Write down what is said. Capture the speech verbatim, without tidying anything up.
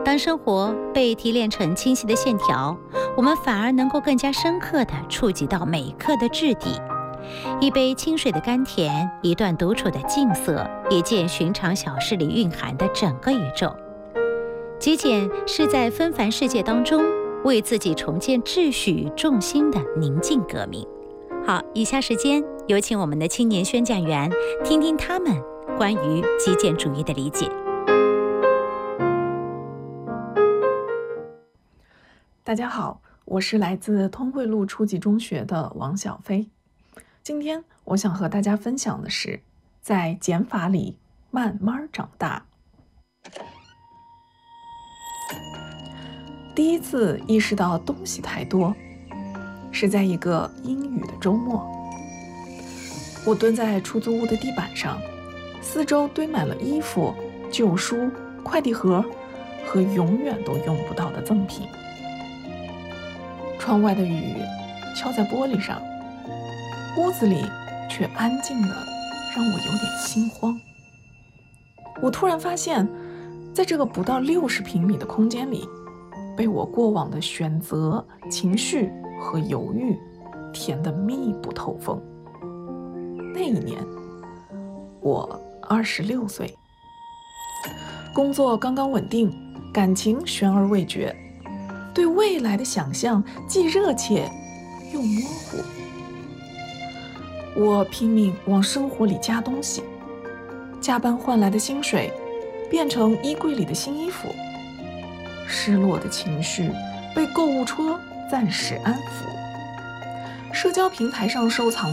当生活被提炼成清晰的线条，我们反而能够更加深刻地触及到每一刻的质地。一杯清水的甘甜，一段独处的静色，一件寻常小事里蕴含的整个宇宙。极简是在纷繁世界当中为自己重建秩序与重心的宁静革命。好，以下时间有请我们的青年宣讲员，听听他们关于极简主义的理解。 大家好，我是来自通惠路初级中学的王小飞。今天我想和大家分享的是，在减法里慢慢长大。第一次意识到东西太多，是在一个阴雨的周末。我蹲在出租屋的地板上，四周堆满了衣服、旧书、快递盒和永远都用不到的赠品。窗外的雨敲在玻璃上，屋子里却安静的让我有点心慌。我突然发现，在这个不到六十平米的空间里，被我过往的选择、情绪和犹豫填得密不透风。那一年，我二十六岁，工作刚刚稳定，感情悬而未决，对未来的想象既热切又模糊。我拼命往生活里加东西，加班换来的薪水变成衣柜里的新衣服，失落的情绪被购物车暂时安抚，社交平台上收藏